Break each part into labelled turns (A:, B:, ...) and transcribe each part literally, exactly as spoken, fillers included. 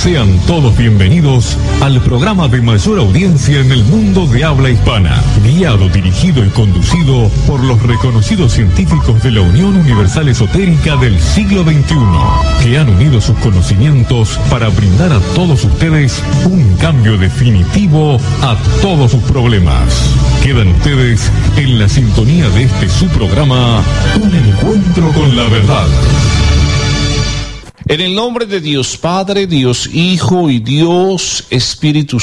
A: Sean todos bienvenidos al programa de mayor audiencia en el mundo de habla hispana, guiado, dirigido y conducido por los reconocidos científicos de la Unión Universal Esotérica del siglo veintiuno, que han unido sus conocimientos para brindar a todos ustedes un cambio definitivo a todos sus problemas. Quedan ustedes en la sintonía de este su programa, Un Encuentro con la Verdad.
B: En el nombre de Dios Padre, Dios Hijo y Dios Espíritu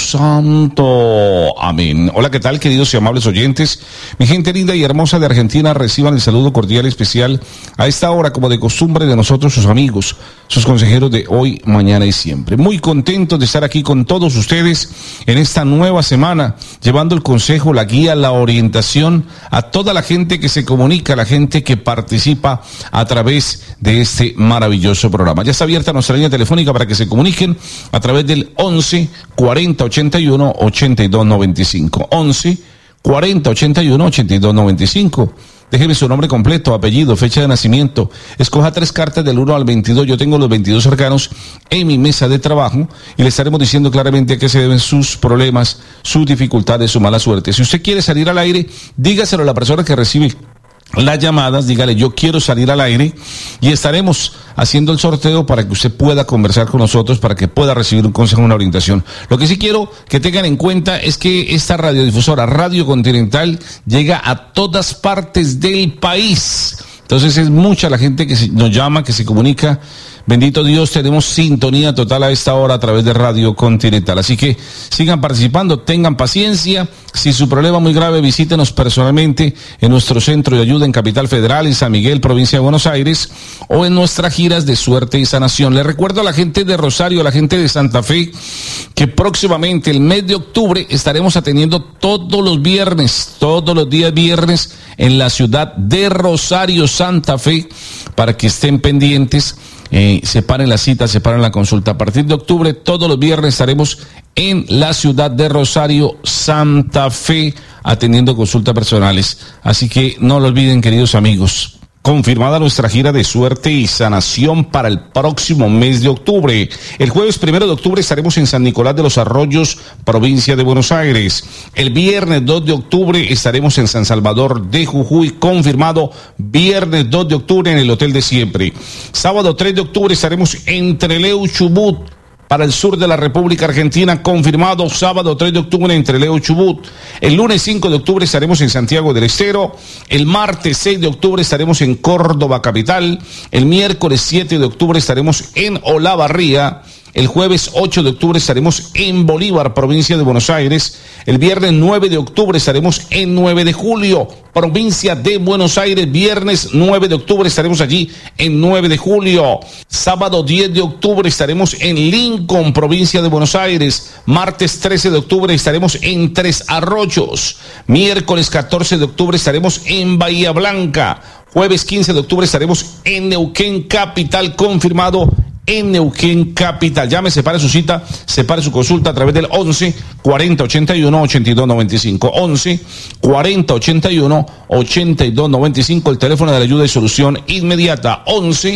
B: Santo. Amén. Hola, ¿qué tal, queridos y amables oyentes? Mi gente linda y hermosa de Argentina, reciban el saludo cordial y especial a esta hora, como de costumbre, de nosotros, sus amigos, sus consejeros de hoy, mañana y siempre. Muy contentos de estar aquí con todos ustedes en esta nueva semana, llevando el consejo, la guía, la orientación a toda la gente que se comunica, a la gente que participa a través de este maravilloso programa. Ya está abierta nuestra línea telefónica para que se comuniquen a través del once cuarenta ochenta y uno ochenta y dos noventa y cinco. once cuarenta ochenta y uno ochenta y dos noventa y cinco. Déjeme su nombre completo, apellido, fecha de nacimiento. Escoja tres cartas del uno al veintidós. Yo tengo los veintidós cercanos en mi mesa de trabajo y le estaremos diciendo claramente a qué se deben sus problemas, sus dificultades, su mala suerte. Si usted quiere salir al aire, dígaselo a la persona que recibe las llamadas, dígale, yo quiero salir al aire, y estaremos haciendo el sorteo para que usted pueda conversar con nosotros, para que pueda recibir un consejo, una orientación. Lo que sí quiero que tengan en cuenta es que esta radiodifusora Radio Continental llega a todas partes del país. Entonces es mucha la gente que nos llama, que se comunica. Bendito Dios, tenemos sintonía total a esta hora a través de Radio Continental. Así que sigan participando, tengan paciencia. Si su problema es muy grave, visítenos personalmente en nuestro centro de ayuda en Capital Federal, en San Miguel, provincia de Buenos Aires, o en nuestras giras de suerte y sanación. Les recuerdo a la gente de Rosario, a la gente de Santa Fe, que próximamente, el mes de octubre, estaremos atendiendo todos los viernes, todos los días viernes, en la ciudad de Rosario, Santa Fe, para que estén pendientes. Eh, separen la cita, separen la consulta. A partir de octubre, todos los viernes estaremos en la ciudad de Rosario, Santa Fe, atendiendo consultas personales. Así que no lo olviden, queridos amigos. Confirmada nuestra gira de suerte y sanación para el próximo mes de octubre. El jueves primero de octubre estaremos en San Nicolás de los Arroyos, provincia de Buenos Aires. El viernes dos de octubre estaremos en San Salvador de Jujuy, confirmado viernes dos de octubre en el Hotel de Siempre. Sábado tres de octubre estaremos en Trelew, Chubut, para el sur de la República Argentina, confirmado sábado tres de octubre en Trelew, Chubut. El lunes cinco de octubre estaremos en Santiago del Estero. El martes seis de octubre estaremos en Córdoba capital. El miércoles siete de octubre estaremos en Olavarría. El jueves ocho de octubre estaremos en Bolívar, provincia de Buenos Aires. El viernes nueve de octubre estaremos en nueve de julio, provincia de Buenos Aires. Viernes nueve de octubre estaremos allí en nueve de julio. Sábado diez de octubre estaremos en Lincoln, provincia de Buenos Aires. Martes trece de octubre estaremos en Tres Arroyos. Miércoles catorce de octubre estaremos en Bahía Blanca. Jueves quince de octubre estaremos en Neuquén capital, confirmado en Neuquén capital. Llame, separe su cita, separe su consulta a través del once cuarenta ochenta y uno ochenta y dos noventa y cinco. once cuarenta ochenta y uno ochenta y dos noventa y cinco, el teléfono de la ayuda y solución inmediata. once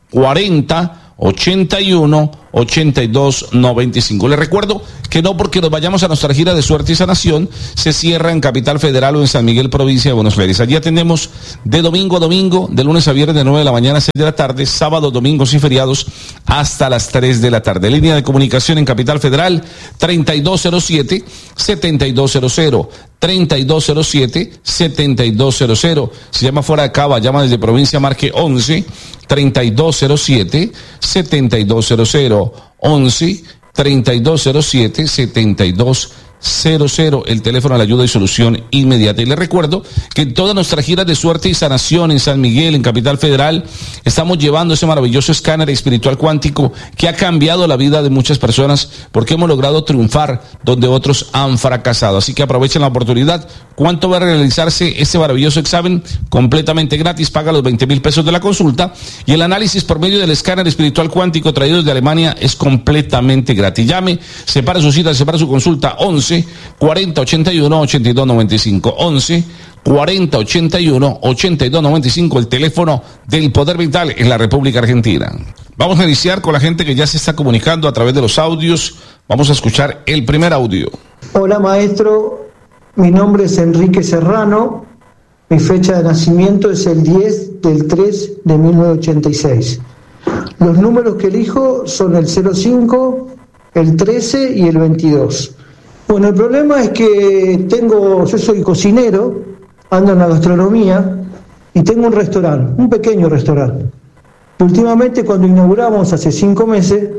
B: cuarenta ochenta y uno ochenta y dos noventa y cinco. Les recuerdo que no porque nos vayamos a nuestra gira de suerte y sanación se cierra en Capital Federal o en San Miguel, provincia de Buenos Aires. Allí atendemos de domingo a domingo, de lunes a viernes de nueve de la mañana a seis de la tarde, sábados, domingos y feriados hasta las tres de la tarde. Línea de comunicación en Capital Federal treinta y dos cero siete setenta y dos cero cero. treinta y dos cero siete setenta y dos cero cero. Si llama fuera de Cava, llama desde provincia, marque once treinta y dos cero siete setenta y dos cero cero. once treinta y dos cero siete setenta y dos cero cero, el teléfono de la ayuda y solución inmediata. Y les recuerdo que en todas nuestras giras de suerte y sanación en San Miguel, en Capital Federal, estamos llevando ese maravilloso escáner espiritual cuántico que ha cambiado la vida de muchas personas, porque hemos logrado triunfar donde otros han fracasado. Así que aprovechen la oportunidad. ¿Cuánto va a realizarse este maravilloso examen? Completamente gratis, paga los veinte mil pesos de la consulta, y el análisis por medio del escáner espiritual cuántico traído desde Alemania es completamente gratis. Llame, separa su cita, separa su consulta, once cuarenta ochenta y uno ochenta y dos noventa y cinco. once cuarenta ochenta y uno ochenta y dos noventa y cinco, el teléfono del Poder Vital en la República Argentina. Vamos a iniciar con la gente que ya se está comunicando a través de los audios. Vamos a escuchar el primer audio.
C: Hola maestro, mi nombre es Enrique Serrano, mi fecha de nacimiento es el diez del tres de mil novecientos ochenta y seis. Los números que elijo son el cero cinco, el trece y el veintidós. Bueno, el problema es que tengo, yo soy cocinero, ando en la gastronomía y tengo un restaurante, un pequeño restaurante. Últimamente, cuando inauguramos hace cinco meses,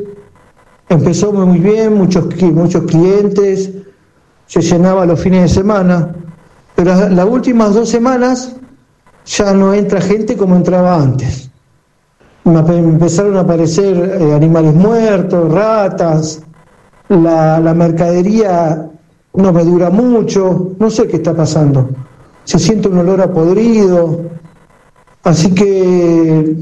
C: empezó muy bien, muchos, muchos clientes, se llenaba los fines de semana, pero las, las últimas dos semanas ya no entra gente como entraba antes. Me empezaron a aparecer eh, animales muertos, ratas, la, la mercadería no me dura mucho, no sé qué está pasando. Se siente un olor a podrido, así que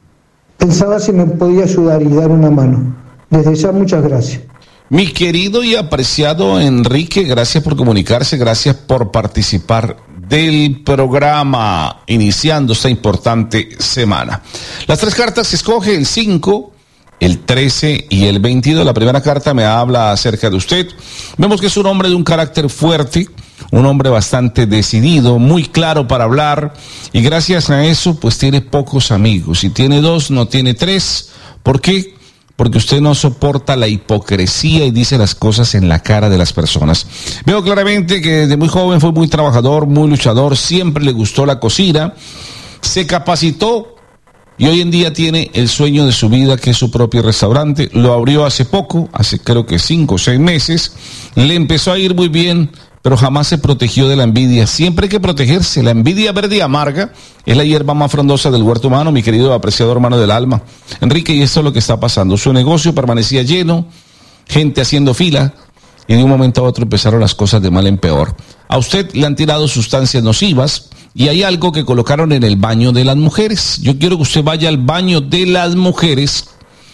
C: pensaba si me podía ayudar y dar una mano. Desde ya, muchas gracias.
B: Mi querido y apreciado Enrique, gracias por comunicarse, gracias por participar del programa, iniciando esta importante semana. Las tres cartas que escoge, el cinco, el trece y el veintidós. La primera carta me habla acerca de usted. Vemos que es un hombre de un carácter fuerte, un hombre bastante decidido, muy claro para hablar, y gracias a eso pues tiene pocos amigos. Si tiene dos, no tiene tres. ¿Por qué? Porque usted no soporta la hipocresía y dice las cosas en la cara de las personas. Veo claramente que desde muy joven fue muy trabajador, muy luchador, siempre le gustó la cocina, se capacitó y hoy en día tiene el sueño de su vida, que es su propio restaurante. Lo abrió hace poco, hace creo que cinco o seis meses, le empezó a ir muy bien, pero jamás se protegió de la envidia. Siempre hay que protegerse. La envidia verde y amarga es la hierba más frondosa del huerto humano, mi querido apreciado hermano del alma. Enrique, y esto es lo que está pasando. Su negocio permanecía lleno, gente haciendo fila, y de un momento a otro empezaron las cosas de mal en peor. A usted le han tirado sustancias nocivas, y hay algo que colocaron en el baño de las mujeres. Yo quiero que usted vaya al baño de las mujeres.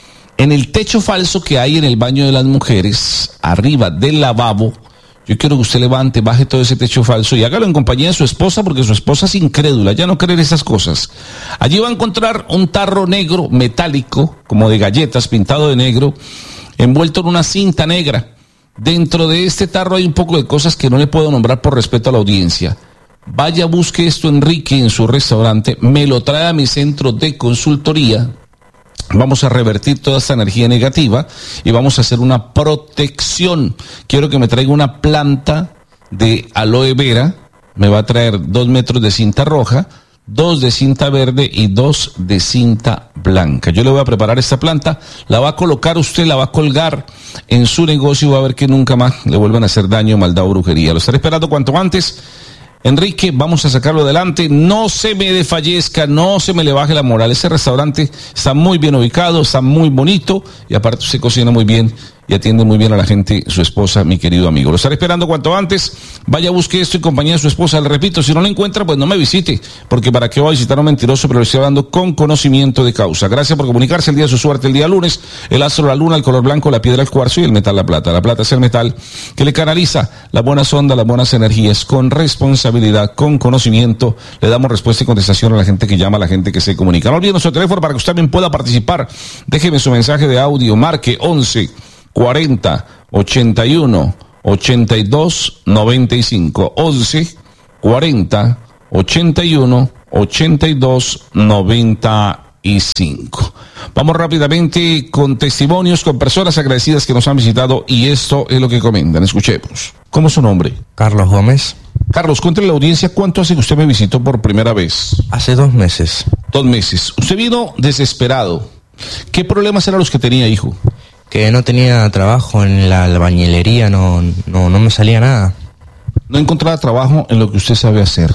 B: En el techo falso que hay en el baño de las mujeres, arriba del lavabo, yo quiero que usted levante, baje todo ese techo falso y hágalo en compañía de su esposa, porque su esposa es incrédula, ya no cree en esas cosas. Allí va a encontrar un tarro negro metálico, como de galletas, pintado de negro, envuelto en una cinta negra. Dentro de este tarro hay un poco de cosas que no le puedo nombrar por respeto a la audiencia. Vaya, busque esto, Enrique, en su restaurante, me lo trae a mi centro de consultoría. Vamos a revertir toda esta energía negativa y vamos a hacer una protección. Quiero que me traiga una planta de aloe vera. Me va a traer dos metros de cinta roja, dos de cinta verde y dos de cinta blanca. Yo le voy a preparar esta planta, la va a colocar usted, la va a colgar en su negocio y va a ver que nunca más le vuelvan a hacer daño, maldad o brujería. Lo estaré esperando cuanto antes. Enrique, vamos a sacarlo adelante, no se me desfallezca, no se me le baje la moral. Ese restaurante está muy bien ubicado, está muy bonito y aparte se cocina muy bien y atiende muy bien a la gente, su esposa, mi querido amigo. Lo estaré esperando cuanto antes. Vaya, busque esto en compañía de su esposa. Le repito, si no lo encuentra, pues no me visite, porque para qué voy a visitar a un mentiroso, pero le estoy hablando con conocimiento de causa. Gracias por comunicarse. El día de su suerte, el día lunes, el astro, la luna, el color blanco, la piedra, el cuarzo y el metal, la plata. La plata es el metal que le canaliza las buenas ondas, las buenas energías, con responsabilidad, con conocimiento. Le damos respuesta y contestación a la gente que llama, a la gente que se comunica. No olviden nuestro teléfono para que usted también pueda participar. Déjeme su mensaje de audio, marque once cuarenta ochenta y uno ochenta y dos noventa y cinco, once cuarenta ochenta y uno ochenta y dos noventa y cinco. Vamos rápidamente con testimonios, con personas agradecidas que nos han visitado, y esto es lo que comentan. Escuchemos. ¿Cómo es su nombre?
D: Carlos Gómez.
B: Carlos, cuéntale a la audiencia cuánto hace que usted me visitó por primera vez.
D: Hace dos meses.
B: Dos meses. Usted vino desesperado. ¿Qué problemas eran los que tenía, hijo?
D: Que no tenía trabajo en la albañilería, no, no, no me salía nada.
B: No encontraba trabajo en lo que usted sabe hacer.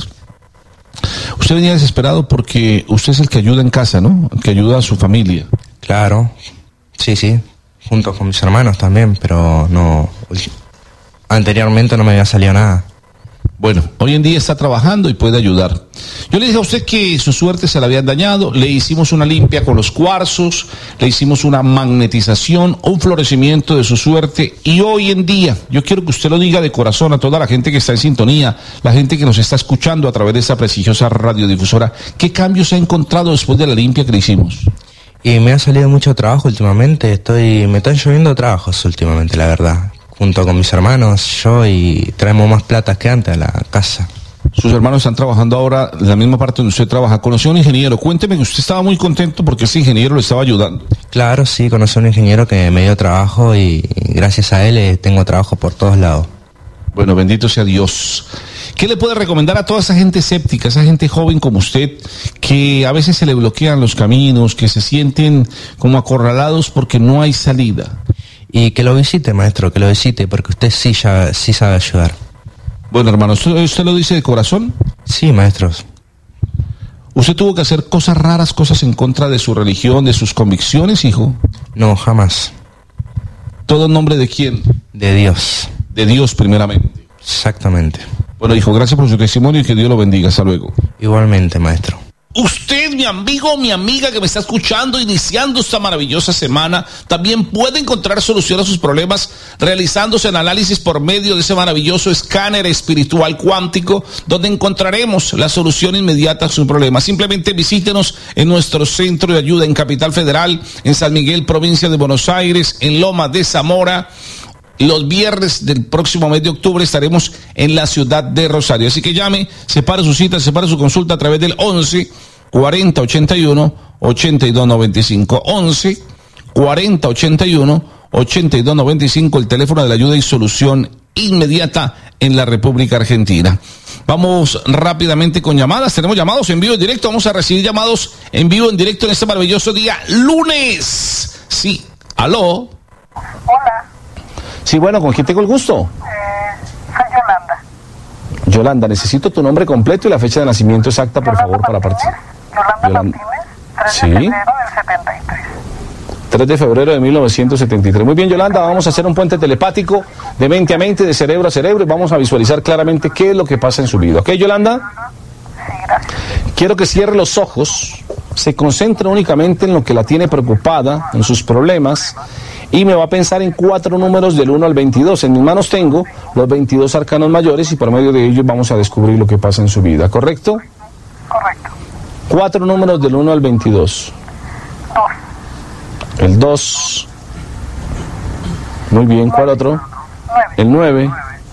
B: Usted venía desesperado porque usted es el que ayuda en casa, ¿no? El que ayuda a su familia.
D: Claro, sí, sí, junto con mis hermanos también, pero no, anteriormente no me había salido nada.
B: Bueno, hoy en día está trabajando y puede ayudar. Yo le dije a usted que su suerte se la habían dañado, le hicimos una limpia con los cuarzos, le hicimos una magnetización, un florecimiento de su suerte, y hoy en día, yo quiero que usted lo diga de corazón a toda la gente que está en sintonía, la gente que nos está escuchando a través de esta prestigiosa radiodifusora, ¿qué cambios ha encontrado después de la limpia que le hicimos?
D: Y me ha salido mucho trabajo últimamente, estoy, me están lloviendo trabajos últimamente, la verdad. Junto con mis hermanos, yo, y traemos más plata que antes a la casa.
B: Sus hermanos están trabajando ahora en la misma parte donde usted trabaja. Conoció a un ingeniero. Cuénteme que usted estaba muy contento porque ese ingeniero le estaba ayudando.
D: Claro, sí, conocí a un ingeniero que me dio trabajo y gracias a él eh, tengo trabajo por todos lados.
B: Bueno, bendito sea Dios. ¿Qué le puede recomendar a toda esa gente escéptica, esa gente joven como usted, que a veces se le bloquean los caminos, que se sienten como acorralados porque no hay salida?
D: Y que lo visite, maestro, que lo visite, porque usted sí, ya, sí sabe ayudar.
B: Bueno, hermano, ¿usted, ¿usted lo dice de corazón?
D: Sí, maestros.
B: ¿Usted tuvo que hacer cosas raras, cosas en contra de su religión, de sus convicciones, hijo?
D: No, jamás.
B: ¿Todo en nombre de quién?
D: De Dios.
B: De Dios, primeramente.
D: Exactamente.
B: Bueno, hijo, gracias por su testimonio y que Dios lo bendiga. Hasta luego.
D: Igualmente, maestro.
B: Usted, mi amigo, mi amiga que me está escuchando, iniciando esta maravillosa semana, también puede encontrar solución a sus problemas realizándose el análisis por medio de ese maravilloso escáner espiritual cuántico, donde encontraremos la solución inmediata a sus problemas. Simplemente visítenos en nuestro centro de ayuda en Capital Federal, en San Miguel, provincia de Buenos Aires, en Loma de Zamora. Los viernes del próximo mes de octubre estaremos en la ciudad de Rosario. Así que llame, separe su cita, separe su consulta a través del once cuarenta ochenta y uno ochenta y dos noventa y cinco. once cuarenta ochenta y uno ochenta y dos noventa y cinco, el teléfono de la ayuda y solución inmediata en la República Argentina. Vamos rápidamente con llamadas. Tenemos llamados en vivo en directo. Vamos a recibir llamados en vivo en directo en este maravilloso día lunes. Sí, aló.
E: Hola.
B: Sí, bueno, ¿con quién tengo el gusto?
E: Eh, soy Yolanda.
B: Yolanda, necesito tu nombre completo y la fecha de nacimiento exacta, por
E: Yolanda
B: favor, para
E: Martínez,
B: partir.
E: Yolanda,
B: Yolanda.
E: Martínez, tres
B: Sí.
E: de febrero del setenta y tres.
B: tres de febrero de mil novecientos setenta y tres. Muy bien, Yolanda, vamos a hacer un puente telepático de mente a mente, de cerebro a cerebro, y vamos a visualizar claramente qué es lo que pasa en su vida. ¿Ok, Yolanda?
E: Sí, gracias.
B: Quiero que cierre los ojos, se concentre únicamente en lo que la tiene preocupada, en sus problemas, y me va a pensar en cuatro números del uno al veintidós. En mis manos tengo los veintidós arcanos mayores y por medio de ellos vamos a descubrir lo que pasa en su vida, ¿correcto?
E: Correcto.
B: Cuatro números del uno al veintidós.
E: Dos.
B: El dos. Muy bien, ¿cuál otro?
E: Nueve.
B: El nueve.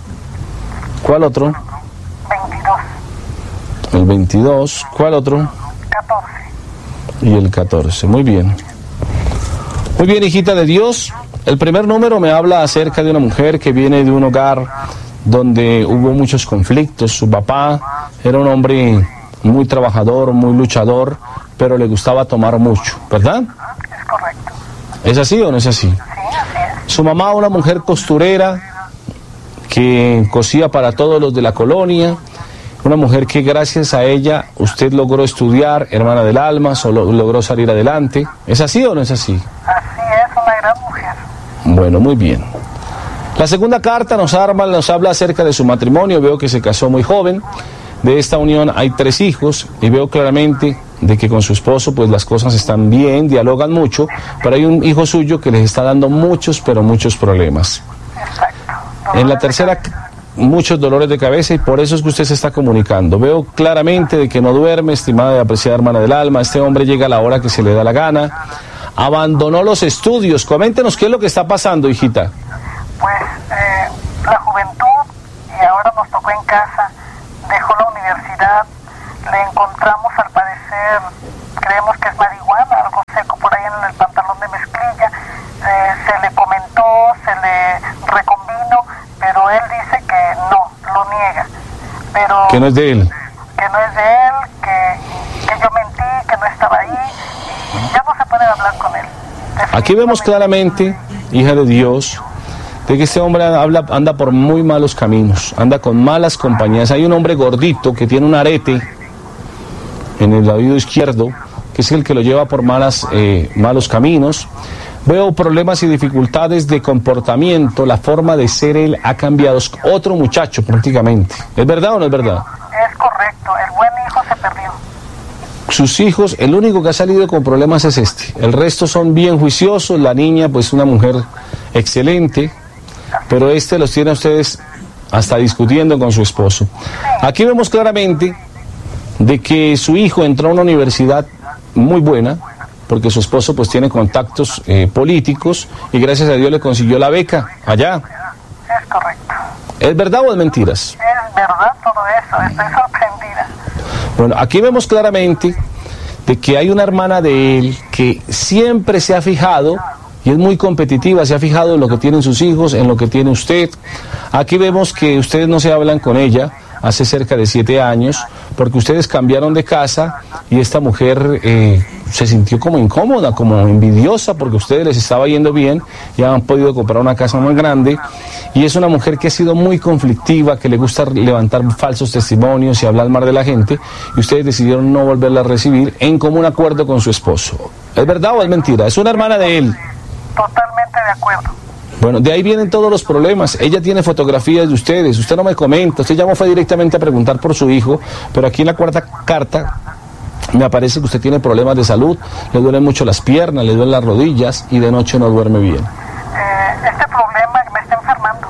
B: ¿Cuál otro?
E: Veintidós.
B: El veintidós. ¿Cuál otro?
E: Catorce.
B: Y el catorce. Muy bien. Muy bien, hijita de Dios. El primer número me habla acerca de una mujer que viene de un hogar donde hubo muchos conflictos. Su papá era un hombre muy trabajador, muy luchador, pero le gustaba tomar mucho, ¿verdad?
E: Es correcto.
B: ¿Es así o no es así?
E: Sí, así es.
B: Su mamá, una mujer costurera que cosía para todos los de la colonia, una mujer que gracias a ella usted logró estudiar, hermana del alma, solo logró salir adelante. ¿Es así o no es así?
E: Así es, una gran mujer.
B: Bueno, muy bien. La segunda carta nos, arma, nos habla acerca de su matrimonio. Veo que se casó muy joven. De esta unión hay tres hijos y veo claramente de que con su esposo pues las cosas están bien, dialogan mucho, pero hay un hijo suyo que les está dando muchos, pero muchos problemas.
E: Exacto.
B: En la tercera, muchos dolores de cabeza y por eso es que usted se está comunicando. Veo claramente de que no duerme, estimada y apreciada hermana del alma. Este hombre llega a la hora que se le da la gana. Abandonó los estudios. Coméntenos qué es lo que está pasando, hijita.
E: Pues eh, la juventud, y ahora nos tocó en casa, dejó la universidad, le encontramos al parecer, creemos que es marihuana, algo seco por ahí en el pantalón de mezclilla, eh, se le comentó, se le recombinó, pero él dice que no, lo niega. Pero
B: Que no es de él.
E: que no es de él, que, que yo mentí, que no estaba ahí, y ya no se puede hablar con él.
B: Aquí vemos claramente, hija de Dios, de que este hombre habla, anda por muy malos caminos, anda con malas compañías. Hay un hombre gordito que tiene un arete en el oído izquierdo, que es el que lo lleva por malas, eh, malos caminos. Veo problemas y dificultades de comportamiento, la forma de ser él ha cambiado, es otro muchacho prácticamente. ¿Es verdad o no es verdad?
E: Es correcto, el buen hijo se perdió.
B: Sus hijos, el único que ha salido con problemas es este. El resto son bien juiciosos, la niña pues una mujer excelente, pero este los tiene a ustedes hasta discutiendo con su esposo. Aquí vemos claramente de que su hijo entró a una universidad muy buena, porque su esposo pues tiene contactos eh, políticos y gracias a Dios le consiguió la beca allá.
E: Es correcto.
B: ¿Es verdad o es mentiras?
E: Es verdad todo eso, estoy sorprendida.
B: Bueno, aquí vemos claramente de que hay una hermana de él que siempre se ha fijado y es muy competitiva, se ha fijado en lo que tienen sus hijos, en lo que tiene usted. Aquí vemos que ustedes no se hablan con ella hace cerca de siete años, porque ustedes cambiaron de casa y esta mujer eh, se sintió como incómoda, como envidiosa, porque a ustedes les estaba yendo bien y han podido comprar una casa más grande. Y es una mujer que ha sido muy conflictiva, que le gusta levantar falsos testimonios y hablar mal de la gente, y ustedes decidieron no volverla a recibir en común acuerdo con su esposo. ¿Es verdad o es mentira? Es una hermana de él.
E: Totalmente de acuerdo.
B: Bueno, de ahí vienen todos los problemas. Ella tiene fotografías de ustedes, usted no me comenta, usted llamó fue directamente a preguntar por su hijo, pero aquí en la cuarta carta me aparece que usted tiene problemas de salud, le duelen mucho las piernas, le duelen las rodillas y de noche no duerme bien.
E: Eh, este problema me está enfermando.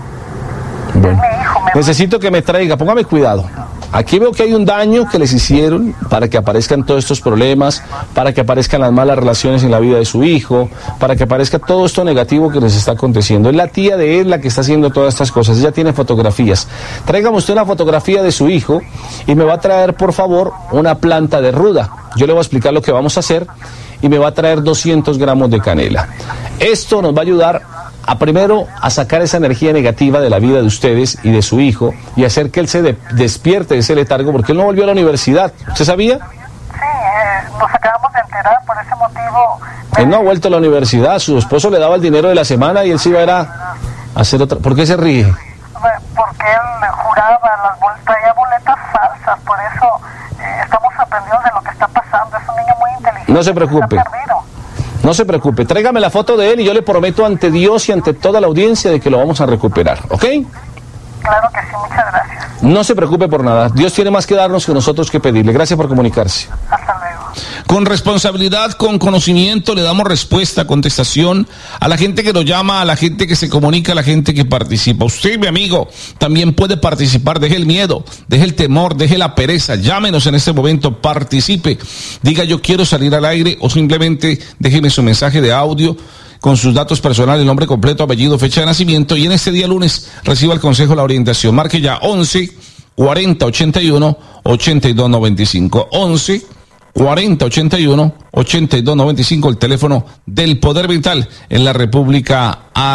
B: Bueno,
E: es mi hijo, me
B: necesito que me traiga, póngame cuidado. Aquí veo que hay un daño que les hicieron para que aparezcan todos estos problemas, para que aparezcan las malas relaciones en la vida de su hijo, para que aparezca todo esto negativo que les está aconteciendo. Es la tía de él la que está haciendo todas estas cosas. Ella tiene fotografías. Tráigame usted una fotografía de su hijo y me va a traer, por favor, una planta de ruda. Yo le voy a explicar lo que vamos a hacer y me va a traer doscientos gramos de canela. Esto nos va a ayudar a primero a sacar esa energía negativa de la vida de ustedes y de su hijo y hacer que él se de, despierte de ese letargo, porque él no volvió a la universidad. ¿Usted sabía?
E: Sí, eh, nos acabamos de enterar, por ese motivo.
B: Él no ha vuelto a la universidad, su esposo le daba el dinero de la semana y él se iba a, ir a hacer otra. ¿Por qué se ríe?
E: Porque él juraba, las bol traía boletas falsas, por eso eh, estamos sorprendidos de lo que está pasando. Es un niño muy inteligente.
B: No se preocupe.
E: Está perdido.
B: No se preocupe, tráigame la foto de él y yo le prometo ante Dios y ante toda la audiencia de que lo vamos a recuperar, ¿ok?
E: Claro que sí, muchas gracias.
B: No se preocupe por nada, Dios tiene más que darnos que nosotros que pedirle. Gracias por comunicarse.
E: Hasta luego.
B: Con responsabilidad, con conocimiento, le damos respuesta, contestación a la gente que nos llama, a la gente que se comunica, a la gente que participa. Usted, mi amigo, también puede participar. Deje el miedo, deje el temor, deje la pereza. Llámenos en este momento, participe. Diga yo quiero salir al aire o simplemente déjeme su mensaje de audio con sus datos personales, nombre completo, apellido, fecha de nacimiento, y en este día lunes reciba el consejo, la orientación. Marque ya once cuarenta ochenta y uno ochenta y dos noventa y cinco. once cuarenta ochenta y uno ochenta y dos noventa y cinco, el teléfono del Poder Vital en la República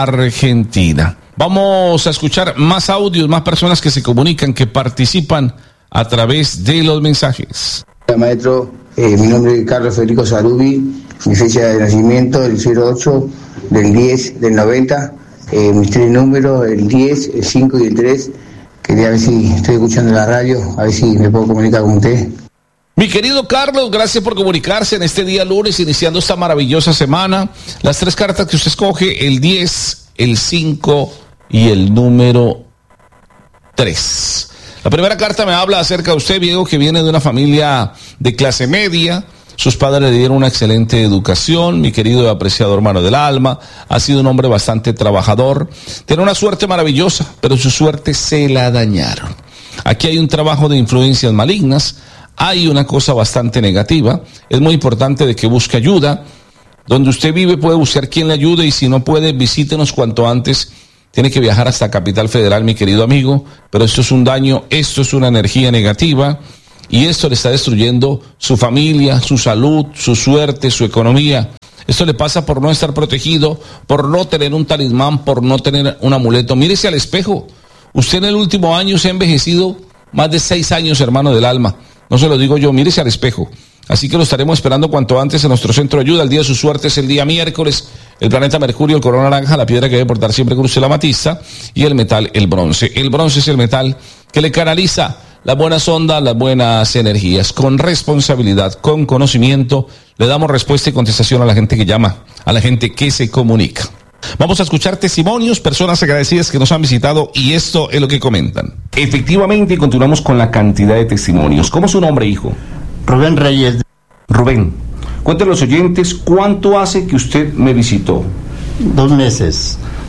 B: Argentina. Vamos a escuchar más audios, más personas que se comunican, que participan a través de los mensajes.
F: Hola, maestro, eh, mi nombre es Carlos Federico Sarubi, mi fecha de nacimiento el cero ocho del diez del noventa, eh, mis tres números, el diez, el cinco y el tres. Quería ver si estoy escuchando la radio, a ver si me puedo comunicar con usted.
B: Mi querido Carlos, gracias por comunicarse en este día lunes, iniciando esta maravillosa semana. Las tres cartas que usted escoge, el diez, el cinco y el número tres. La primera carta me habla acerca de usted, Diego, que viene de una familia de clase media. Sus padres le dieron una excelente educación, mi querido y apreciado hermano del alma. Ha sido un hombre bastante trabajador. Tiene una suerte maravillosa, pero su suerte se la dañaron. Aquí hay un trabajo de influencias malignas. Hay una cosa bastante negativa. Es muy importante de que busque ayuda. Donde usted vive puede buscar quien le ayude y si no puede, visítenos cuanto antes. Tiene que viajar hasta Capital Federal, mi querido amigo. Pero esto es un daño, esto es una energía negativa y esto le está destruyendo su familia, su salud, su suerte, su economía. Esto le pasa por no estar protegido, por no tener un talismán, por no tener un amuleto. Mírese al espejo. Usted en el último año se ha envejecido más de seis años, hermano del alma. No se lo digo yo, mírese al espejo. Así que lo estaremos esperando cuanto antes en nuestro centro de ayuda. El día de su suerte es el día miércoles. El planeta Mercurio, el color naranja, la piedra que debe portar siempre cruz, la amatista, y el metal, el bronce. El bronce es el metal que le canaliza las buenas ondas, las buenas energías. Con responsabilidad, con conocimiento, le damos respuesta y contestación a la gente que llama, a la gente que se comunica. Vamos a escuchar testimonios, personas agradecidas que nos han visitado y esto es lo que comentan. Efectivamente, continuamos con la cantidad de testimonios. ¿Cómo es su nombre, hijo?
G: Rubén Reyes.
B: Rubén, cuéntale a los oyentes cuánto hace que usted me visitó.
G: Dos meses.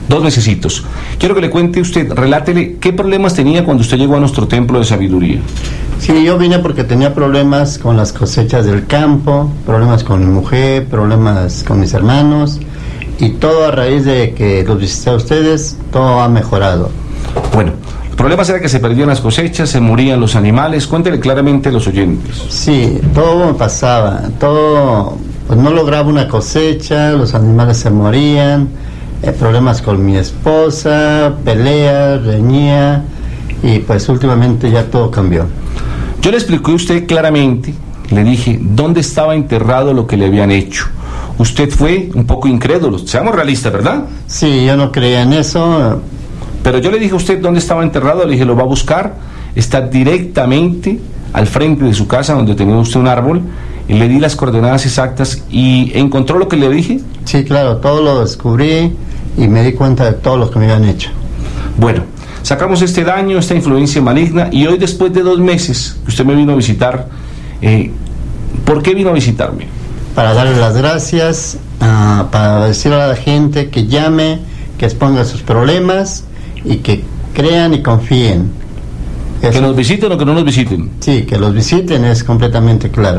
B: Dos mesecitos. Quiero que le cuente usted, relátele qué problemas tenía cuando usted llegó a nuestro templo de sabiduría.
G: Sí, yo vine porque tenía problemas con las cosechas del campo, problemas con mi mujer, problemas con mis hermanos, y todo a raíz de que los visité a ustedes, todo ha mejorado.
B: Bueno, el problema era que se perdían las cosechas, se morían los animales. Cuéntele claramente a los oyentes.
G: Sí, todo me pasaba, todo, pues no lograba una cosecha, los animales se morían, eh, problemas con mi esposa, peleas, reñía, y pues últimamente ya todo cambió.
B: Yo le expliqué a usted claramente, le dije dónde estaba enterrado lo que le habían hecho. Usted fue un poco incrédulo, seamos realistas, ¿verdad?
G: Sí, yo no creía en eso.
B: Pero yo le dije a usted dónde estaba enterrado, le dije lo va a buscar, está directamente al frente de su casa donde tenía usted un árbol, y le di las coordenadas exactas y encontró lo que le dije.
G: Sí, claro, todo lo descubrí y me di cuenta de todo lo que me habían hecho.
B: Bueno, sacamos este daño, esta influencia maligna, y hoy después de dos meses que usted me vino a visitar, eh, ¿por qué vino a visitarme?
G: Para darle las gracias, uh, para decirle a la gente que llame, que exponga sus problemas y que crean y confíen.
B: Eso. ¿Que nos visiten o que no nos visiten?
G: Sí, que los visiten es completamente claro.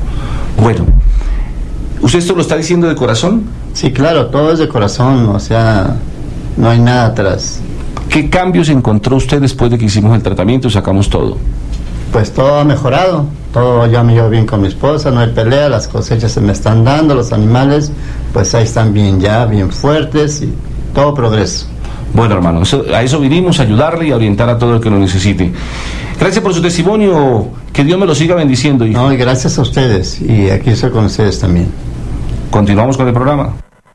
B: Bueno, ¿usted esto lo está diciendo de corazón?
G: Sí, claro, todo es de corazón, o sea, no hay nada atrás.
B: ¿Qué cambios encontró usted después de que hicimos el tratamiento y sacamos todo?
G: Pues todo ha mejorado, todo, ya me llevo bien con mi esposa, no hay pelea, las cosechas se me están dando, los animales pues ahí están bien ya, bien fuertes, y todo progreso.
B: Bueno, hermano, eso, a eso vinimos, a ayudarle y a orientar a todo el que lo necesite. Gracias por su testimonio, que Dios me lo siga bendiciendo, hijo.
G: No, y gracias a ustedes, y aquí estoy con ustedes también.
B: Continuamos con el programa.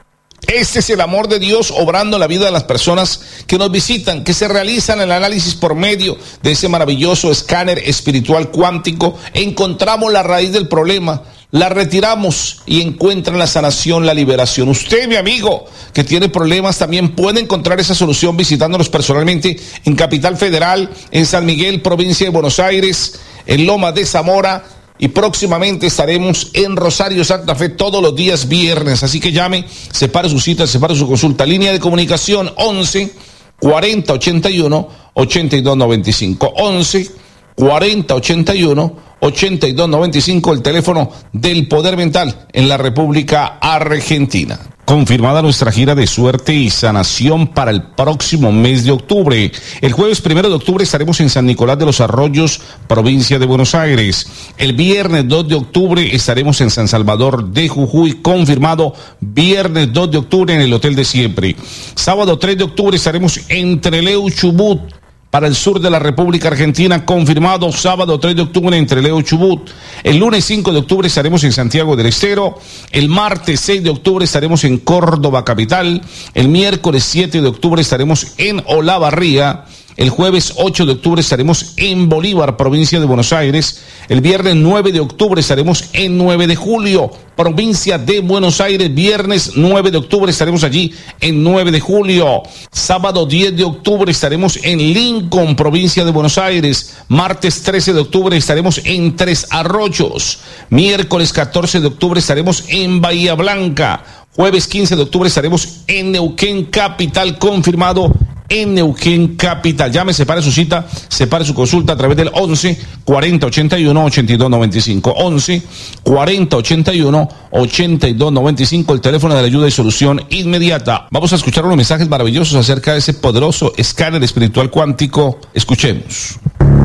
H: Este es el amor de Dios obrando en la vida de las personas que nos visitan, que se realizan el análisis por medio de ese maravilloso escáner espiritual cuántico. Encontramos la raíz del problema, la retiramos y encuentran la sanación, la liberación. Usted, mi amigo, que tiene problemas, también puede encontrar esa solución visitándonos personalmente en Capital Federal, en San Miguel, provincia de Buenos Aires, en Loma de Zamora. Y próximamente estaremos en Rosario, Santa Fe, todos los días viernes. Así que llame, separe su cita, separe su consulta. Línea de comunicación once cuarenta ochenta y uno ochenta y dos noventa y cinco. once cuarenta ochenta y uno ochenta y dos noventa y cinco, el teléfono del Poder Mental en la República Argentina.
B: Confirmada nuestra gira de suerte y sanación para el próximo mes de octubre. El jueves primero de octubre estaremos en San Nicolás de los Arroyos, provincia de Buenos Aires. El viernes dos de octubre estaremos en San Salvador de Jujuy, confirmado viernes dos de octubre en el Hotel de Siempre. Sábado tres de octubre estaremos en Trelew, Chubut, para el sur de la República Argentina, confirmado sábado tres de octubre en Trelew, Chubut. El lunes cinco de octubre estaremos en Santiago del Estero. El martes seis de octubre estaremos en Córdoba capital. El miércoles siete de octubre estaremos en Olavarría. El jueves ocho de octubre estaremos en Bolívar, provincia de Buenos Aires. El viernes nueve de octubre estaremos en nueve de julio, provincia de Buenos Aires. Viernes nueve de octubre estaremos allí en nueve de julio. Sábado diez de octubre estaremos en Lincoln, provincia de Buenos Aires. Martes trece de octubre estaremos en Tres Arroyos. Miércoles catorce de octubre estaremos en Bahía Blanca. Jueves quince de octubre estaremos en Neuquén capital, confirmado en Neuquén capital. Llame, separe su cita, separe su consulta a través del once cuarenta ochenta y uno ochenta y dos noventa y cinco. once cuarenta ochenta y uno ochenta y dos noventa y cinco, el teléfono de la ayuda y solución inmediata. Vamos a escuchar unos mensajes maravillosos acerca de ese poderoso escáner espiritual cuántico. Escuchemos.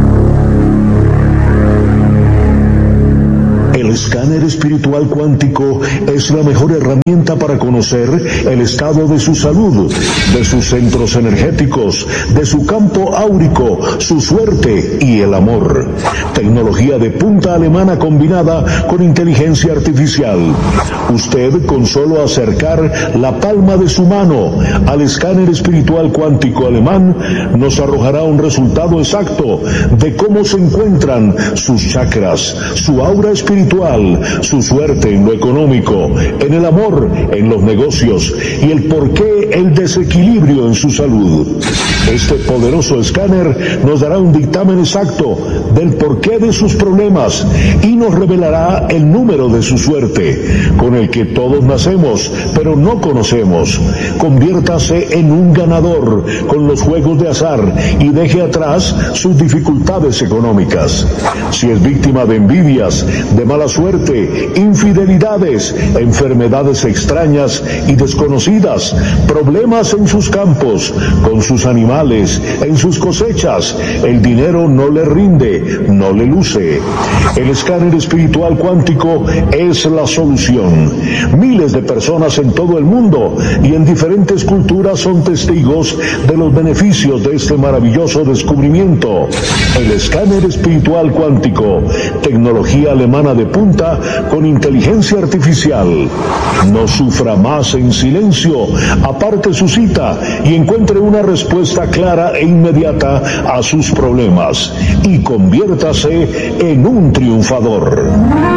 I: El escáner espiritual cuántico es la mejor herramienta para conocer el estado de su salud, de sus centros energéticos, de su campo áurico, su suerte y el amor. Tecnología de punta alemana combinada con inteligencia artificial. Usted, con solo acercar la palma de su mano al escáner espiritual cuántico alemán, nos arrojará un resultado exacto de cómo se encuentran sus chakras, su aura espiritual, su suerte en lo económico, en el amor, en los negocios y el porqué el desequilibrio en su salud. Este poderoso escáner nos dará un dictamen exacto del porqué de sus problemas y nos revelará el número de su suerte, con el que todos nacemos, pero no conocemos. conviértase en un ganador con los juegos de azar y deje atrás sus dificultades económicas. Si es víctima de envidias, de mala suerte, infidelidades, enfermedades extrañas y desconocidas, problemas en sus campos, con sus animales, en sus cosechas, el dinero no le rinde, no le luce. El escáner espiritual cuántico es la solución. Miles de personas en todo el mundo y en diferentes culturas son testigos de los beneficios de este maravilloso descubrimiento. El escáner espiritual cuántico, tecnología alemana de punta con inteligencia artificial. No sufra más en silencio, aparte su cita y encuentre una respuesta clara e inmediata a sus problemas y conviértase en un triunfador.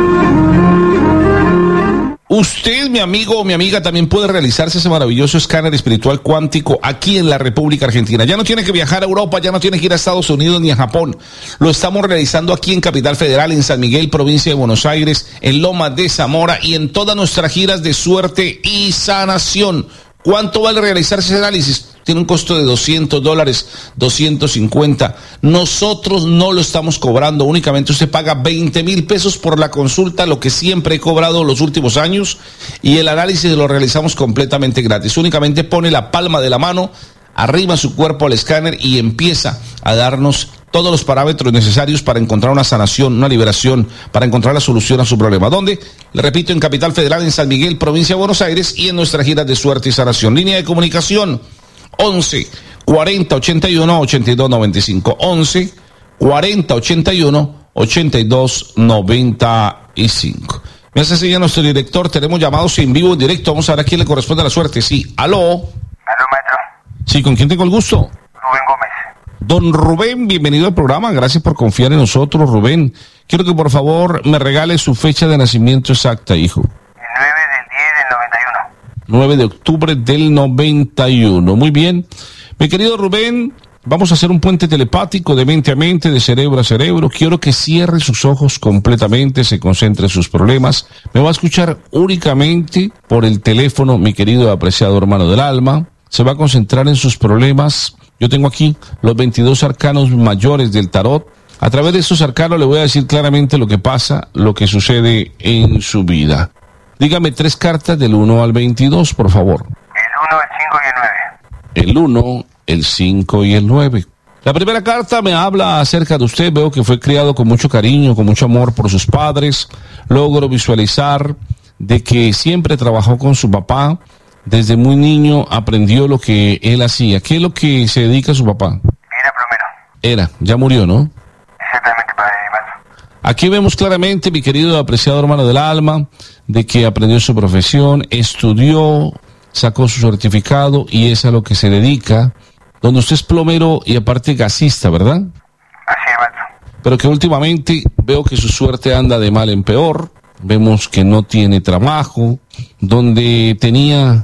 H: Usted, mi amigo o mi amiga, también puede realizarse ese maravilloso escáner espiritual cuántico aquí en la República Argentina. Ya no tiene que viajar a Europa, ya no tiene que ir a Estados Unidos ni a Japón. Lo estamos realizando aquí en Capital Federal, en San Miguel, provincia de Buenos Aires, en Lomas de Zamora y en todas nuestras giras de suerte y sanación. ¿Cuánto vale realizarse ese análisis? Tiene un costo de doscientos dólares, doscientos cincuenta. Nosotros no lo estamos cobrando, únicamente usted paga veinte mil pesos por la consulta, lo que siempre he cobrado los últimos años, y el análisis lo realizamos completamente gratis. Únicamente pone la palma de la mano, arriba su cuerpo al escáner y empieza a darnos todos los parámetros necesarios para encontrar una sanación, una liberación, para encontrar la solución a su problema. ¿Dónde? Le repito, en Capital Federal, en San Miguel, provincia de Buenos Aires, y en nuestras giras de suerte y sanación. Línea de comunicación once cuarenta ochenta y uno ochenta y dos noventa y cinco. once cuarenta ochenta y uno ochenta y dos noventa y cinco. Me hace señal nuestro director, tenemos llamados en vivo, en directo. Vamos a ver a quién le corresponde la suerte. Sí, aló.
J: Aló, maestro.
H: Sí, ¿con quién tengo el gusto?
J: Rubén Gómez.
H: Don Rubén, bienvenido al programa, gracias por confiar en nosotros, Rubén. Quiero que por favor me regale su fecha de nacimiento exacta, hijo.
J: El nueve del diez del noventa y uno.
H: nueve de octubre del noventa y uno, muy bien. Mi querido Rubén, vamos a hacer un puente telepático de mente a mente, de cerebro a cerebro. Quiero que cierre sus ojos completamente, se concentre en sus problemas. Me va a escuchar únicamente por el teléfono, mi querido y apreciado hermano del alma. Se va a concentrar en sus problemas. Yo tengo aquí los veintidós arcanos mayores del tarot. A través de estos arcanos le voy a decir claramente lo que pasa, lo que sucede en su vida. Dígame tres cartas del uno al veintidós, por favor.
J: El uno, el cinco y el nueve.
H: El uno, el cinco y el nueve. La primera carta me habla acerca de usted. Veo que fue criado con mucho cariño, con mucho amor por sus padres. Logro visualizar de que siempre trabajó con su papá. Desde muy niño aprendió lo que él hacía. ¿Qué es lo que se dedica a su papá?
J: Era plomero.
H: Era, ya murió, ¿no?
J: Exactamente, padre, maestro.
H: Aquí vemos claramente, mi querido apreciado hermano del alma, de que aprendió su profesión, estudió, sacó su certificado y es a lo que se dedica. Donde usted es plomero y aparte gasista, ¿verdad?
J: Así es, maestro.
H: Pero que últimamente veo que su suerte anda de mal en peor. Vemos que no tiene trabajo. Donde tenía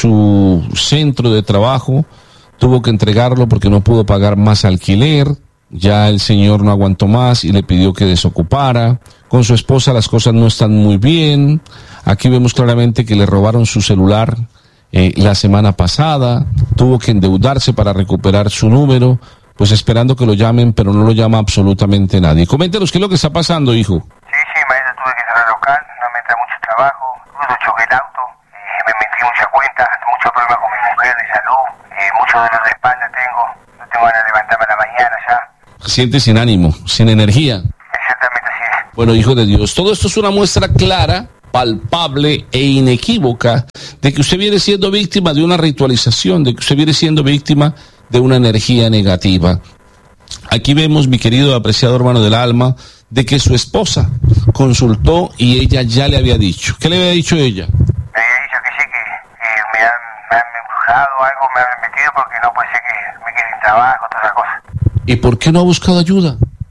H: su centro de trabajo, tuvo que entregarlo porque no pudo pagar más alquiler. Ya el señor no aguantó más y le pidió que desocupara. Con su esposa las cosas no están muy bien. Aquí vemos claramente que le robaron su celular eh, la semana pasada. Tuvo que endeudarse para recuperar su número, pues esperando que lo llamen, pero no lo llama absolutamente nadie. Coméntenos qué es lo que está pasando, hijo.
J: Sí, sí, maestro, tuve que cerrar el local, no me entra mucho trabajo, incluso choqué el auto, eh, me metí mucha cuenta, mucho problema con mi mujer de salud, eh, mucho dolor de espalda tengo, no tengo ganas de levantarme a la mañana ya.
H: Se siente sin ánimo, sin energía.
J: Exactamente así es.
H: Bueno, hijo de Dios, todo esto es una muestra clara, palpable e inequívoca de que usted viene siendo víctima de una ritualización, de que usted viene siendo víctima de una energía negativa. Aquí vemos, mi querido apreciado hermano del alma, de que su esposa consultó y ella ya le había dicho. ¿Qué le había dicho ella?
J: Me había dicho que sí, que, que me, han, me han embrujado, algo me han metido porque no puede ser que me quede sin trabajo, todas esas cosas.
H: ¿Y por qué no ha buscado ayuda?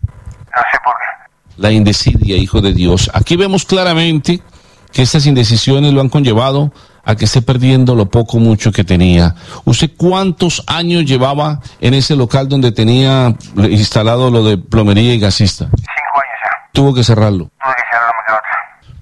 J: No sé por qué.
H: La indesidia, hijo de Dios. Aquí vemos claramente que estas indecisiones lo han conllevado a que esté perdiendo lo poco mucho que tenía. ¿Usted cuántos años llevaba en ese local donde tenía instalado lo de plomería y gasista?
J: Cinco años ya.
H: Tuvo que cerrarlo.
J: Tuve que cerrarlo, me quedó otra.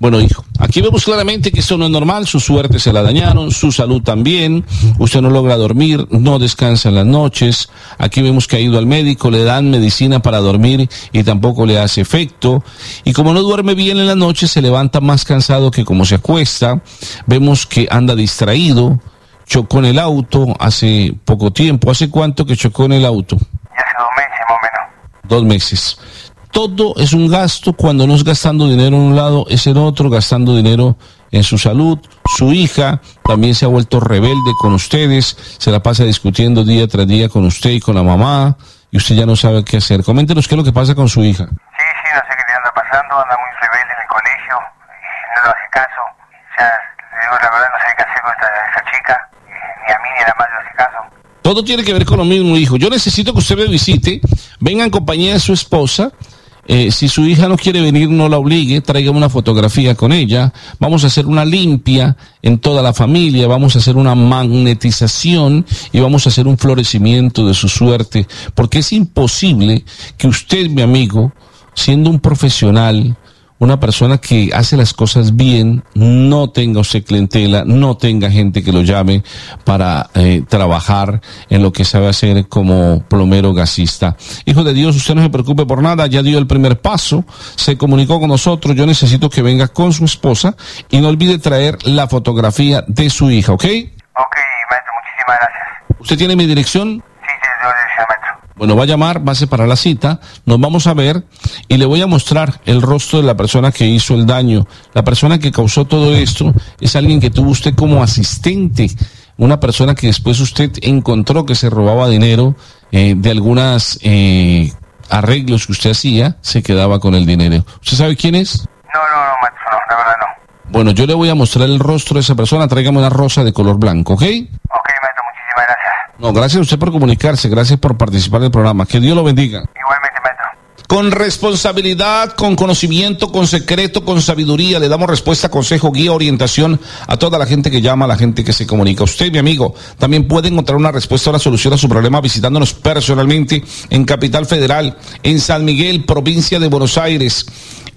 H: Bueno, hijo, aquí vemos claramente que esto no es normal, su suerte se la dañaron, su salud también, usted no logra dormir, no descansa en las noches, aquí vemos que ha ido al médico, le dan medicina para dormir y tampoco le hace efecto, y como no duerme bien en las noches, se levanta más cansado que como se acuesta, vemos que anda distraído, chocó en el auto hace poco tiempo, ¿hace cuánto que chocó en el auto?
J: Ya hace dos meses más o menos.
H: Dos meses. Todo es un gasto, cuando no es gastando dinero en un lado, es en otro, gastando dinero en su salud. Su hija también se ha vuelto rebelde con ustedes, se la pasa discutiendo día tras día con usted y con la mamá, y usted ya no sabe qué hacer. Coméntenos qué es lo que pasa con su hija.
J: Sí, sí, no sé qué le anda pasando, anda muy rebelde en el colegio, no lo hace caso. Ya, le digo la verdad, no sé qué hacer con esta, esa chica, ni a mí ni a la madre le hace caso.
H: Todo tiene que ver con lo mismo, hijo. Yo necesito que usted me visite, venga en compañía de su esposa. Eh, si su hija no quiere venir, no la obligue, traiga una fotografía con ella, vamos a hacer una limpia en toda la familia, vamos a hacer una magnetización y vamos a hacer un florecimiento de su suerte, porque es imposible que usted, mi amigo, siendo un profesional, una persona que hace las cosas bien, no tenga usted clientela, no tenga gente que lo llame para eh, trabajar en lo que sabe hacer como plomero gasista. Hijo de Dios, usted no se preocupe por nada, ya dio el primer paso, se comunicó con nosotros, yo necesito que venga con su esposa y no olvide traer la fotografía de su hija, ¿ok?
J: Ok, maestro, muchísimas gracias.
H: ¿Usted tiene mi dirección?
J: Sí, sí, yo le decía, maestro.
H: Bueno, va a llamar, va a separar la cita, nos vamos a ver y le voy a mostrar el rostro de la persona que hizo el daño. La persona que causó todo esto es alguien que tuvo usted como asistente, una persona que después usted encontró que se robaba dinero eh, de algunas eh, arreglos que usted hacía, se quedaba con el dinero. ¿Usted sabe quién es?
J: No, no, no, maestro, no, la verdad no.
H: Bueno, yo le voy a mostrar el rostro de esa persona, tráigame una rosa de color blanco, ¿ok?
J: Ok, maestro, muchísimas gracias.
H: No, gracias a usted por comunicarse, gracias por participar del programa. Que Dios lo bendiga.
J: Igualmente, maestro.
H: Con responsabilidad, con conocimiento, con secreto, con sabiduría, le damos respuesta, consejo, guía, orientación a toda la gente que llama, a la gente que se comunica. Usted, mi amigo, también puede encontrar una respuesta o una solución a su problema visitándonos personalmente en Capital Federal, en San Miguel, provincia de Buenos Aires,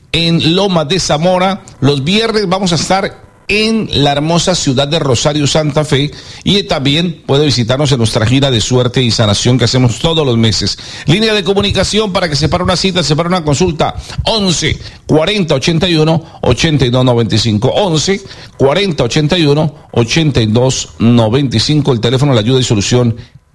H: en Loma de Zamora. Los viernes vamos a estar en la hermosa ciudad de Rosario, Santa Fe, y también puede visitarnos en nuestra gira de suerte y sanación que hacemos todos los meses. Línea de comunicación para que separe una cita, separe una consulta, once cuarenta ochenta y uno ochenta y dos noventa y cinco, once cuarenta ochenta y uno ochenta y dos noventa y cinco, el teléfono de la ayuda y solución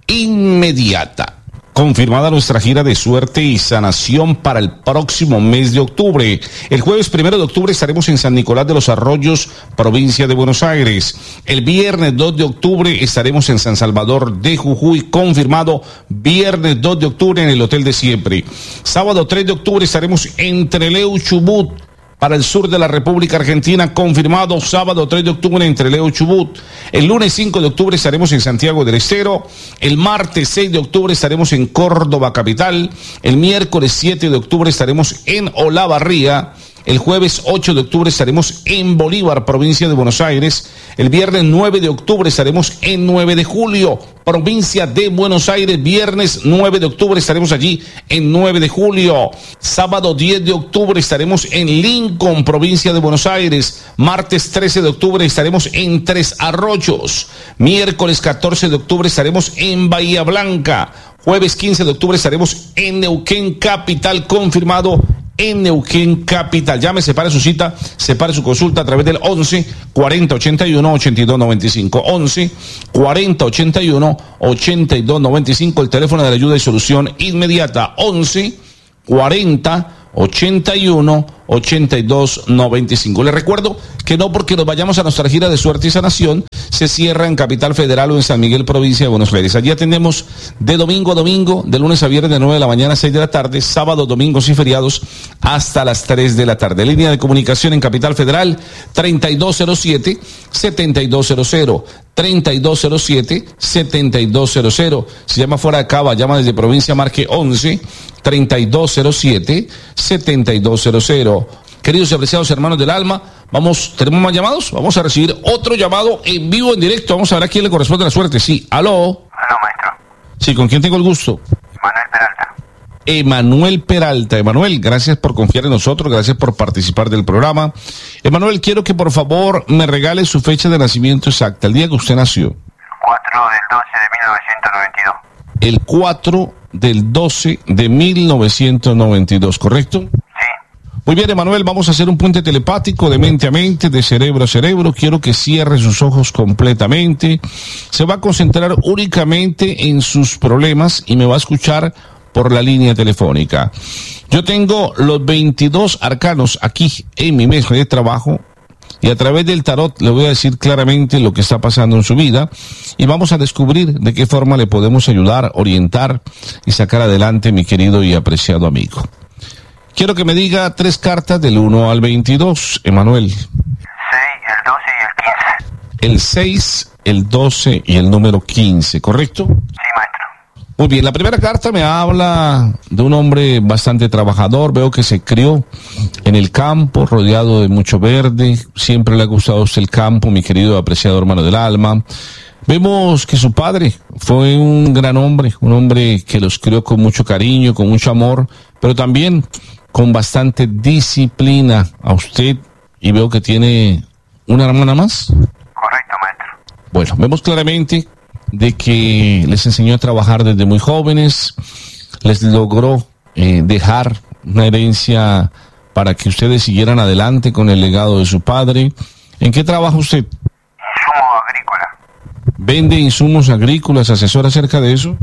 H: inmediata. Confirmada nuestra gira de suerte y sanación para el próximo mes de octubre. El jueves primero de octubre estaremos en San Nicolás de los Arroyos, provincia de Buenos Aires. El viernes dos de octubre estaremos en San Salvador de Jujuy, confirmado viernes dos de octubre en el Hotel de Siempre. Sábado tres de octubre estaremos en Trelew, Chubut, para el sur de la República Argentina, confirmado sábado tres de octubre en Trelew, Chubut. El lunes cinco de octubre estaremos en Santiago del Estero. El martes seis de octubre estaremos en Córdoba capital. El miércoles siete de octubre estaremos en Olavarría. El jueves ocho de octubre estaremos en Bolívar, provincia de Buenos Aires. El viernes nueve de octubre estaremos en nueve de julio, provincia de Buenos Aires. Viernes nueve de octubre estaremos allí en nueve de julio. Sábado diez de octubre estaremos en Lincoln, provincia de Buenos Aires. Martes trece de octubre estaremos en Tres Arroyos. Miércoles catorce de octubre estaremos en Bahía Blanca. Jueves quince de octubre estaremos en Neuquén capital, confirmado en Neuquén capital. Llame, separe su cita, separe su consulta a través del once cuarenta ochenta y uno ochenta y dos noventa y cinco, once cuarenta ochenta y uno ochenta y dos noventa y cinco, el teléfono de la ayuda y solución inmediata, once cuarenta ochenta y uno ochenta y dos noventa y cinco. Les recuerdo que no porque nos vayamos a nuestra gira de suerte y sanación se cierra en Capital Federal o en San Miguel, provincia de Buenos Aires. Allí atendemos de domingo a domingo, de lunes a viernes de nueve de la mañana a seis de la tarde, sábados, domingos y feriados hasta las tres de la tarde. Línea de comunicación en Capital Federal treinta y dos cero siete setenta y dos cero cero, treinta y dos cero siete setenta y dos cero cero. Si llama fuera de Cava, llama desde provincia, marque once treinta y dos cero siete setenta y dos cero cero. Queridos y apreciados hermanos del alma, vamos, ¿tenemos más llamados? Vamos a recibir otro llamado en vivo, en directo. Vamos a ver a quién le corresponde la suerte. Sí, aló.
J: Aló, maestro.
H: Sí, ¿con quién tengo el gusto?
J: Manuel Peralta.
B: Emanuel Peralta. Emanuel, gracias por confiar en nosotros, gracias por participar del programa. Emanuel, quiero que por favor me regale su fecha de nacimiento exacta, el día que usted nació.
J: cuatro del doce de mil novecientos noventa y dos.
B: El cuatro del doce de mil novecientos noventa y dos, ¿correcto?
J: Sí.
B: Muy bien, Emanuel, vamos a hacer un puente telepático de mente a mente, de cerebro a cerebro. Quiero que cierre sus ojos completamente. Se va a concentrar únicamente en sus problemas y me va a escuchar por la línea telefónica. Yo tengo los veintidós arcanos aquí en mi mesa de trabajo y a través del tarot le voy a decir claramente lo que está pasando en su vida y vamos a descubrir de qué forma le podemos ayudar, orientar y sacar adelante, mi querido y apreciado amigo. Quiero que me diga tres cartas del uno al veintidós, Emanuel.
J: seis, el doce y el quince.
B: El seis, el doce y el número quince, ¿correcto?
J: Sí, maestro.
B: Muy bien, la primera carta me habla de un hombre bastante trabajador. Veo que se crió en el campo, rodeado de mucho verde. Siempre le ha gustado a usted el campo, mi querido apreciado hermano del alma. Vemos que su padre fue un gran hombre, un hombre que los crió con mucho cariño, con mucho amor, pero también con bastante disciplina a usted. Y veo que tiene una hermana más.
J: Correcto, maestro.
B: Bueno, vemos claramente de que les enseñó a trabajar desde muy jóvenes, les logró eh, dejar una herencia para que ustedes siguieran adelante con el legado de su padre. ¿En qué trabaja usted?
J: Insumo agrícola.
B: ¿Vende insumos agrícolas? ¿Asesora acerca de eso?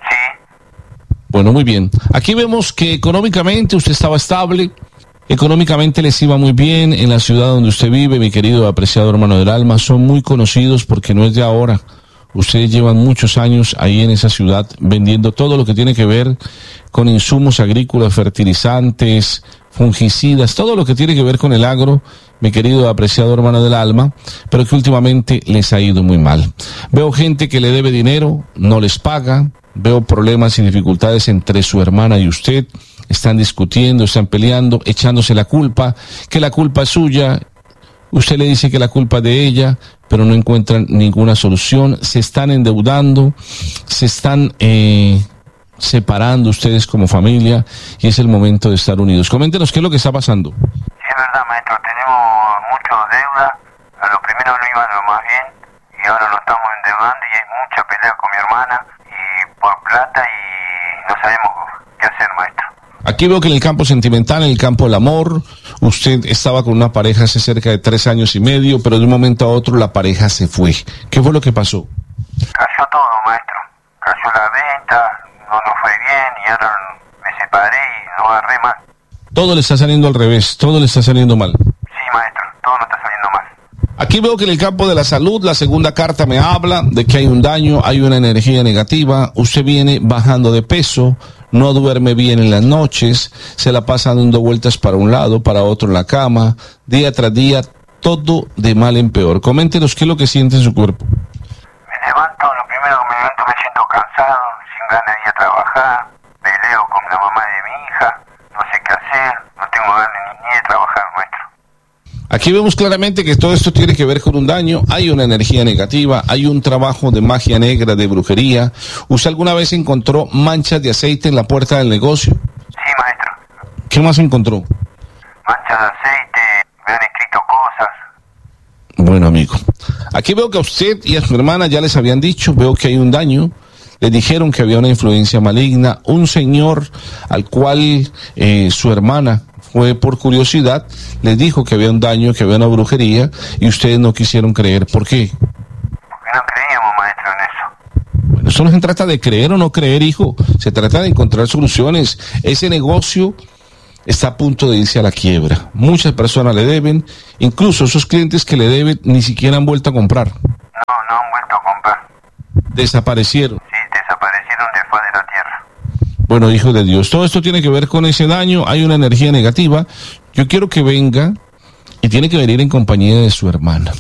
J: Sí.
B: Bueno, muy bien. Aquí vemos que económicamente usted estaba estable, económicamente les iba muy bien en la ciudad donde usted vive, mi querido apreciado hermano del alma. Son muy conocidos porque no es de ahora. Ustedes llevan muchos años ahí en esa ciudad vendiendo todo lo que tiene que ver con insumos agrícolas, fertilizantes, fungicidas, todo lo que tiene que ver con el agro, mi querido apreciado hermano del alma, pero que últimamente les ha ido muy mal. Veo gente que le debe dinero, no les paga, veo problemas y dificultades entre su hermana y usted, están discutiendo, están peleando, echándose la culpa, que la culpa es suya. Usted le dice que la culpa es de ella, pero no encuentran ninguna solución. Se están endeudando, se están eh, separando ustedes como familia y es el momento de estar unidos. Coméntenos qué es lo que está pasando.
J: Sí, es verdad, maestro. Tenemos mucho deuda. A lo primero no iba lo más bien y ahora nos estamos endeudando y hay mucha pelea con mi hermana y por plata y no sabemos qué hacer, maestro.
B: Aquí veo que en el campo sentimental, en el campo del amor, usted estaba con una pareja hace cerca de tres años y medio, pero de un momento a otro la pareja se fue. ¿Qué fue lo que pasó?
J: Cayó todo, maestro. Cayó la venta, no nos fue bien y ahora me separé y no agarré más.
B: Todo le está saliendo al revés, todo le está saliendo mal.
J: Sí, maestro, todo nos está saliendo mal.
B: Aquí veo que en el campo de la salud, la segunda carta me habla de que hay un daño, hay una energía negativa, usted viene bajando de peso, no duerme bien en las noches, se la pasa dando vueltas para un lado, para otro en la cama, día tras día, todo de mal en peor. Coméntenos qué es lo que siente en su cuerpo.
J: Me levanto, lo primero que me levanto me siento cansado, sin ganas de ir a trabajar, peleo con la mamá de mi hija, no sé qué hacer, no tengo ganas ni, ni de trabajar, maestro.
B: Aquí vemos claramente que todo esto tiene que ver con un daño, hay una energía negativa, hay un trabajo de magia negra, de brujería. ¿Usted alguna vez encontró manchas de aceite en la puerta del negocio?
J: Sí, maestro.
B: ¿Qué más encontró?
J: Manchas de aceite, me han escrito cosas.
B: Bueno, amigo, aquí veo que a usted y a su hermana ya les habían dicho, veo que hay un daño. Les dijeron que había una influencia maligna, un señor al cual eh, su hermana fue por curiosidad, les dijo que había un daño, que había una brujería, y ustedes no quisieron creer. ¿Por qué?
J: Porque no creíamos, maestro, en eso.
B: Bueno, eso no se trata de creer o no creer, hijo. Se trata de encontrar soluciones. Ese negocio está a punto de irse a la quiebra. Muchas personas le deben, incluso esos clientes que le deben ni siquiera han vuelto a comprar.
J: No, no han vuelto a comprar.
B: Desaparecieron.
J: Sí, desaparecieron de faz de la tierra.
B: Bueno, hijo de Dios, todo esto tiene que ver con ese daño, hay una energía negativa. Yo quiero que venga y tiene que venir en compañía de su hermana.